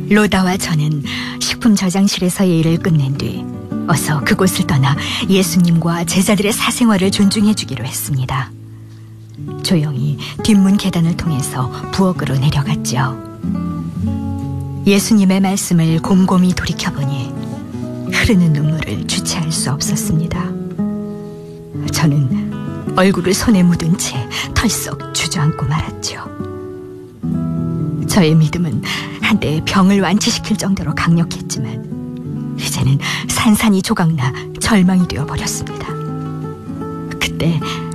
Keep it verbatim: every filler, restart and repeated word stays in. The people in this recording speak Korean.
로다와 저는 식품 저장실에서의 일을 끝낸 뒤 어서 그곳을 떠나 예수님과 제자들의 사생활을 존중해 주기로 했습니다. 조용히 뒷문 계단을 통해서 부엌으로 내려갔죠. 예수님의 말씀을 곰곰이 돌이켜보니 흐르는 눈물을 주체할 수 없었습니다. 저는 얼굴을 손에 묻은 채 털썩 주저앉고 말았죠. 저의 믿음은 한때 병을 완치시킬 정도로 강력했지만 이제는 산산이 조각나 절망이 되어버렸습니다. 그때